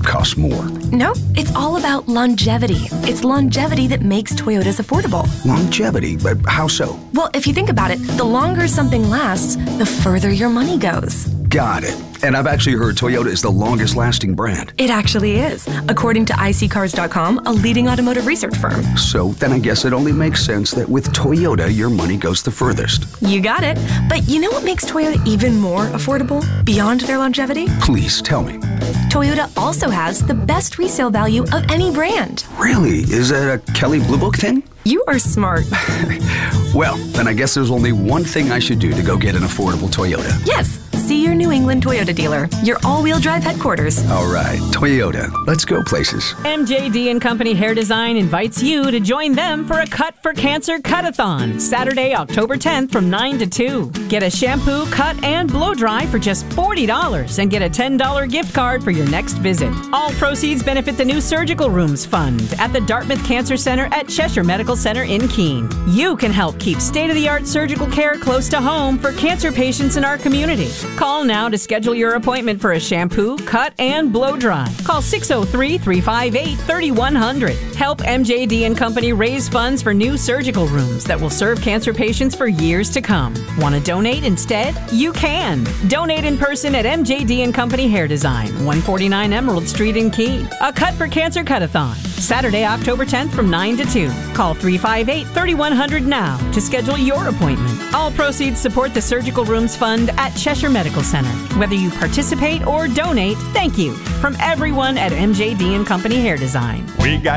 costs more. No, it's all about longevity. It's longevity that makes Toyotas affordable. Longevity? But how so? Well, if you think about it, the longer something lasts, the further your money goes. Got it. And I've actually heard Toyota is the longest lasting brand. It actually is, according to iSeeCars.com, a leading automotive research firm. So then I guess it only makes sense that with Toyota, your money goes the furthest. You got it. But you know what makes Toyota even more affordable beyond their longevity? Please tell me. Toyota also has the best resale value of any brand. Really? Is that a Kelley Blue Book thing? You are smart. Well, then I guess there's only one thing I should do to go get an affordable Toyota. Yes. See your New England Toyota dealer, your all-wheel drive headquarters. All right, Toyota. Let's go places. MJD & Company Hair Design invites you to join them for a Cut for Cancer Cut-a-thon, Saturday, October 10th from 9 to 2. Get a shampoo, cut, and blow dry for just $40 and get a $10 gift card for your next visit. All proceeds benefit the new Surgical Rooms Fund at the Dartmouth Cancer Center at Cheshire Medical Center in Keene. You can help keep state-of-the-art surgical care close to home for cancer patients in our community. Call now to schedule your appointment for a shampoo, cut, and blow dry. Call 603-358-3100. Help MJD & Company raise funds for new surgical rooms that will serve cancer patients for years to come. Want to donate instead? You can. Donate in person at MJD & Company Hair Design, 149 Emerald Street in Keene. A Cut for Cancer Cut-a-thon, Saturday, October 10th from 9 to 2. Call 358-3100 now to schedule your appointment. All proceeds support the Surgical Rooms Fund at Cheshire Medical Center. Whether you participate or donate, thank you from everyone at MJD & Company Hair Design. We got